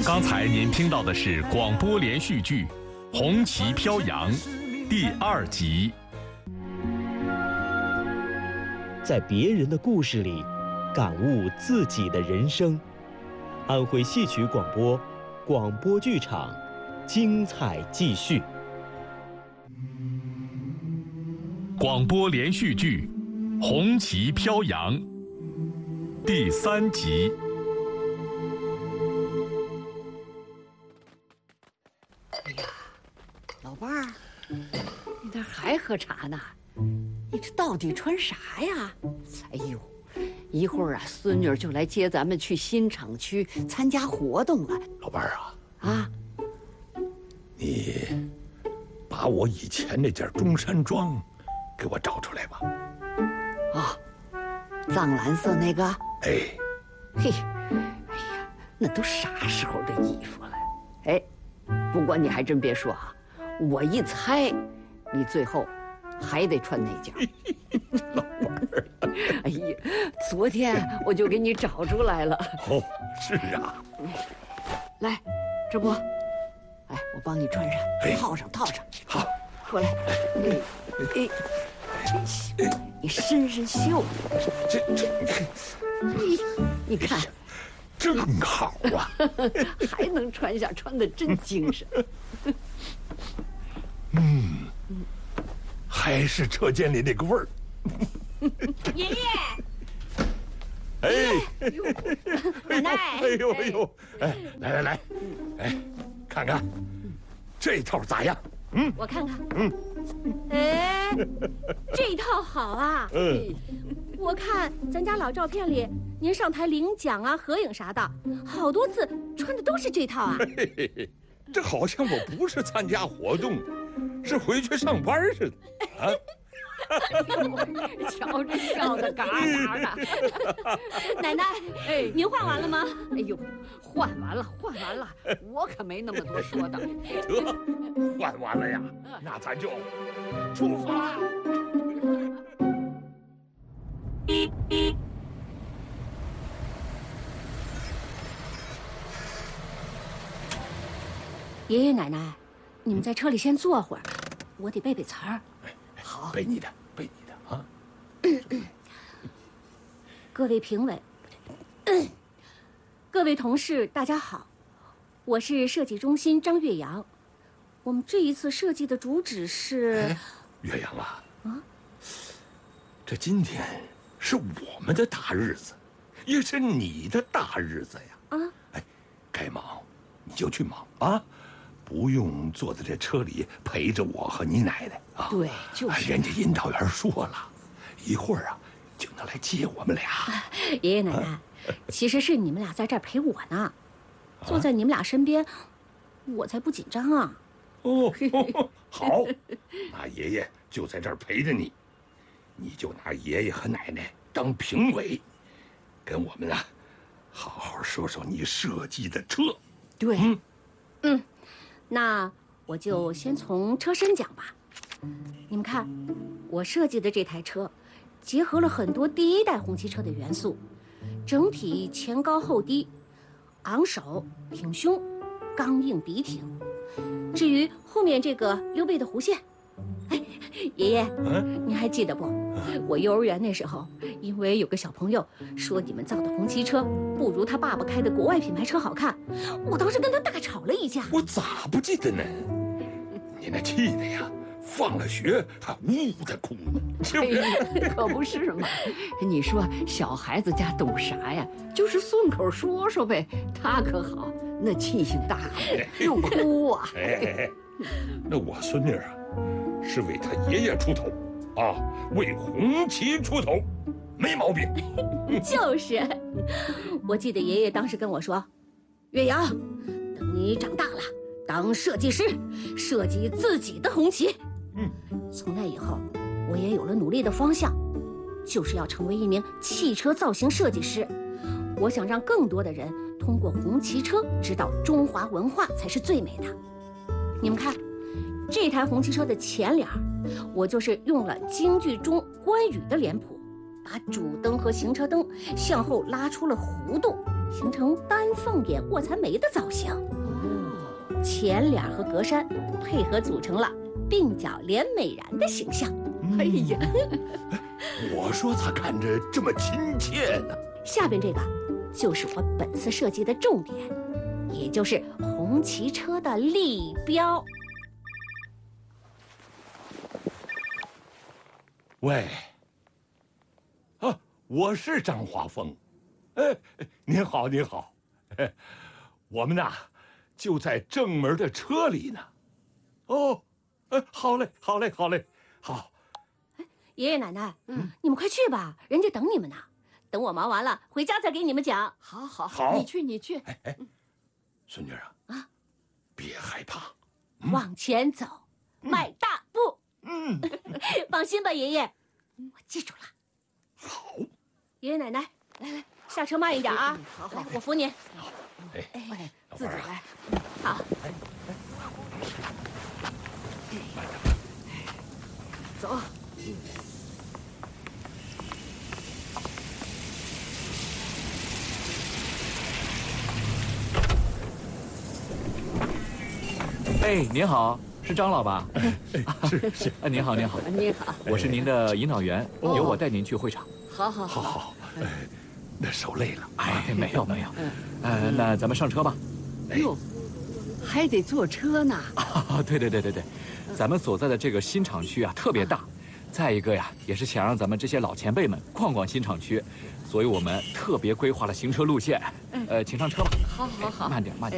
刚才您听到的是广播连续剧《红旗飘扬》第2集。 在别人的故事里，感悟自己的人生。安徽戏曲广播，广播剧场，精彩继续。 广播连续剧《红旗飘扬》第3集。 哎呀，老伴儿，你这还喝茶呢？你这到底穿啥呀？哎呦，一会儿啊，孙女就来接咱们去新厂区参加活动了。 老伴儿啊，你把我以前那件中山装给我找出来吧。 啊，藏蓝色那个？ 哎， 嘿，哎呀，那都啥时候的衣服了？哎，不过你还真别说啊，我一猜，你最后还得穿那件。 老伴儿， 哎呀，昨天我就给你找出来了。 哦，是啊。 来，这不，哎，我帮你穿上，套上。 好， 过来。你伸袖。你看， 正好啊。 还能穿下，穿得真精神。 还是车间里那个味儿。 爷爷， 哎， 奶奶， 哎呦，哎，来，哎，看看这套咋样？ 我看看，哎，这套好啊。我看咱家老照片里，您上台领奖啊、合影啥的，好多次穿的都是这套啊。 嘿，这好像我不是参加活动，是回去上班似的啊。 瞧这笑得嘎嘎的。 奶奶，您换完了吗？ 哎呦，换完了，我可没那么多说的。 得，换完了呀，那咱就出发。 爷爷奶奶，你们在车里先坐会儿，我得背词儿。 好， 背你的啊。 各位评委，各位同事，大家好，我是设计中心张月阳。我们这一次设计的主旨是…… 岳阳啊，这今天是我们的大日子，也是你的大日子呀。哎，该忙你就去忙啊，不用坐在这车里陪着我和你奶奶啊。 对，就是。 人家引导员说了，一会儿啊就能来接我们俩。 爷爷奶奶，其实是你们俩在这儿陪我呢，坐在你们俩身边，我才不紧张啊。 好，那爷爷就在这儿陪着你，你就拿爷爷和奶奶当评委，跟我们啊好好说说你设计的车。 对， 那我就先从车身讲吧。你们看，我设计的这台车，结合了很多第一代红旗车的元素，整体前高后低，昂首挺胸，刚硬笔挺。至于后面这个溜背的弧线，哎，爷爷，你还记得不？我幼儿园那时候，因为有个小朋友说你们造的红旗车不如他爸爸开的国外品牌车好看，我当时跟他大吵了一架。 我咋不记得呢？你那气的呀，放了学还呜呜的哭呢，是不是？ 可不是嘛。你说小孩子家懂啥呀？就是顺口说说呗。他可好，那气性大了，又哭啊。 那我孙女啊，是为他爷爷出头啊，为红旗出头，没毛病。 就是，我记得爷爷当时跟我说，岳阳，等你长大了，当设计师，设计自己的红旗。从那以后，我也有了努力的方向，就是要成为一名汽车造型设计师。我想让更多的人通过红旗车知道中华文化才是最美的。你们看，这台红旗车的前脸，我就是用了京剧中关羽的脸谱，把主灯和行车灯向后拉出了弧度， 形成丹凤眼、卧蚕眉的造型。前脸和格栅配合组成了鬓角脸美髯的形象。 哎呀， 我说咋看着这么亲切呢？ 下边这个就是我本次设计的重点，也就是红旗车的立标。 喂，啊，我是张华峰，您好，您好，我们呐就在正门的车里呢。哦，好嘞，好嘞，好嘞，好。 爷爷奶奶，你们快去吧，人家等你们呢。等我忙完了，回家再给你们讲。 好好好你去你去。 哎，孙女啊，别害怕， 往前走，迈大步。放心吧，爷爷，我记住了。 好。 爷爷奶奶，来，下车慢一点啊。 好好来，我扶您。 哎，自己来。 好。 走。 哎，您好，是张老吧？ 是。 您好，您好， 你好。 我是您的引导员，由我带您去会场。 好好好好，那受累了。 哎，没有没有，那咱们上车吧。 哟，还得坐车呢。 对，咱们所在的这个新厂区啊特别大，再一个呀，也是想让咱们这些老前辈们逛逛新厂区，所以我们特别规划了行车路线。请上车吧。 好， 慢点。